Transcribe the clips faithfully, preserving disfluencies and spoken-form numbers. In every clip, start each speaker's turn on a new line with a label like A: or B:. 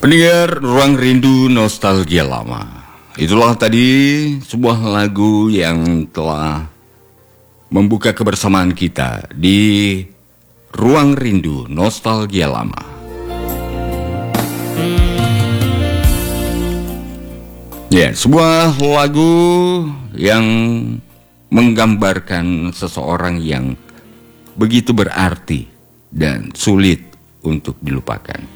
A: Pendengar Ruang Rindu Nostalgia Lama. Itulah tadi sebuah lagu yang telah membuka kebersamaan kita di Ruang Rindu Nostalgia Lama. Ya, sebuah lagu yang menggambarkan seseorang yang begitu berarti dan sulit untuk dilupakan.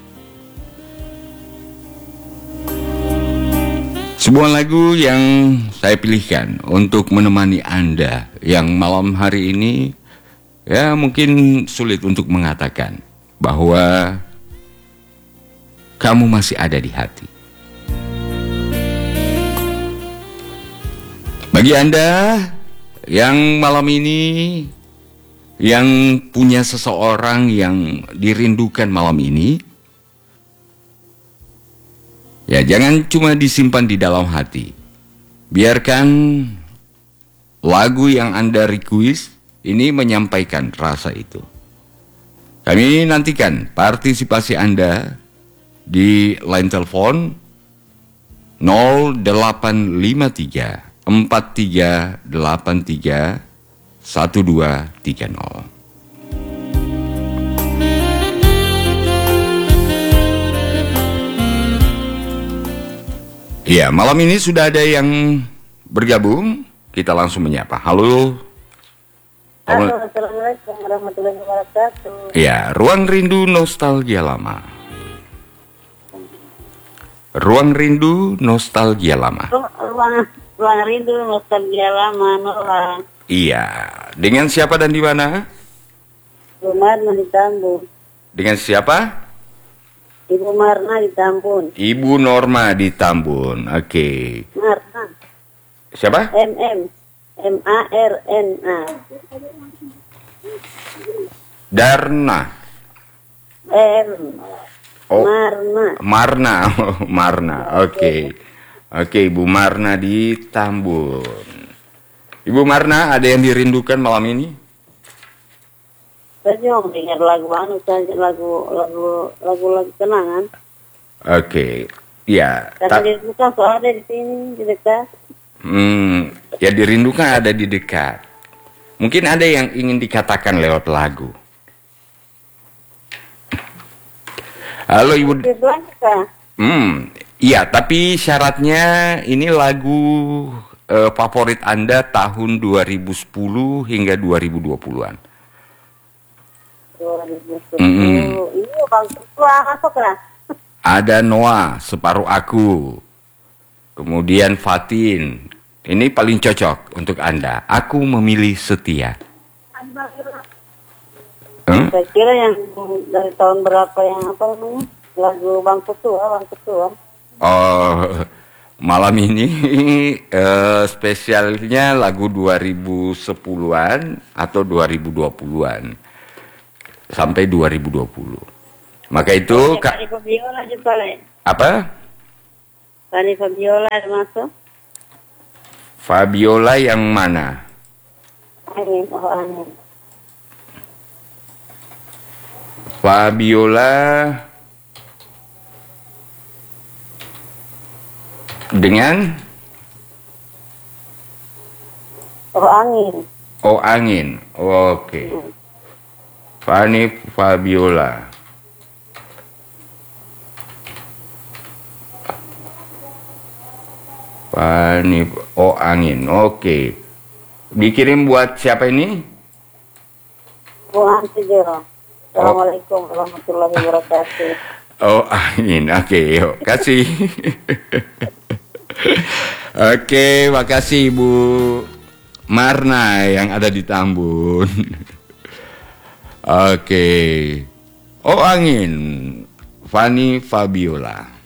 A: Sebuah lagu yang saya pilihkan untuk menemani Anda yang malam hari ini ya mungkin sulit untuk mengatakan bahwa kamu masih ada di hati. Bagi Anda yang malam ini yang punya seseorang yang dirindukan malam ini, ya jangan cuma disimpan di dalam hati. Biarkan lagu yang Anda request ini menyampaikan rasa itu. Kami nantikan partisipasi Anda di line telepon nol delapan lima tiga empat tiga delapan tiga satu dua tiga nol. Ya, malam ini sudah ada yang bergabung. Kita langsung menyapa. Halo.
B: Halo, Assalamualaikum warahmatullahi wabarakatuh.
A: Ya, Ruang Rindu Nostalgia Lama. Ruang Rindu Nostalgia Lama.
B: Ruang, ruang Rindu Nostalgia Lama, Nora.
A: Iya. Dengan siapa dan di mana?
B: Ibu Marna di Tambun.
A: Dengan siapa?
B: Ibu Marna di Tambun.
A: Ibu Norma di Tambun. Oke. Okay.
B: Marna.
A: Siapa?
B: M M. M A R N A.
A: Darna.
B: M.
A: Oh.
B: Marna.
A: Marna. Oh, Marna. Oke. Okay. Oke, okay, Ibu Marna di Tambun. Ibu Marna, ada yang dirindukan malam ini?
B: Saya mau dengar lagu anu saja, lagu lagu lagu lagu kenangan.
A: Oke, okay. Ya.
B: Karena dirindukan soal ada di sini di dekat.
A: Hmm, ya dirindukan ada di dekat. Mungkin ada yang ingin dikatakan lewat lagu. Halo Ibu. Hmm, iya. Tapi syaratnya ini lagu uh, favorit Anda tahun dua ribu sepuluh hingga dua ribu dua puluhan.
B: dua ribu sepuluh. Mm-hmm. Iya, Bang Tua masuk lah.
A: Ada Noah, Separuh Aku. Kemudian Fatin. Ini paling cocok untuk Anda. Aku Memilih Setia.
B: Hmm? Saya kira yang dari tahun berapa yang apa namanya? Lagu Bang Tua, Bang Tua.
A: Oh, malam ini uh, spesialnya lagu dua ribu sepuluhan atau dua ribu dua puluhan. Sampai dua ribu dua puluh. Maka itu
B: oh, ya, Kak Fabiola juga lah.
A: Apa?
B: Tani Fabiola masuk.
A: Fabiola yang mana?
B: Angin, oh angin.
A: Fabiola dengan
B: Oh angin.
A: Oh angin. Oh, oke. Okay. Hmm. Fani Fabiola. Fani Oh angin. Oke. Okay. Dikirim buat siapa ini?
B: Bu Antijero. Assalamualaikum warahmatullahi wabarakatuh.
A: Oh angin. Oke, okay, yuk kasih. Oke, okay, makasih Ibu Marna yang ada di Tambun. Oke. Okay. Oh angin. Fani Fabiola.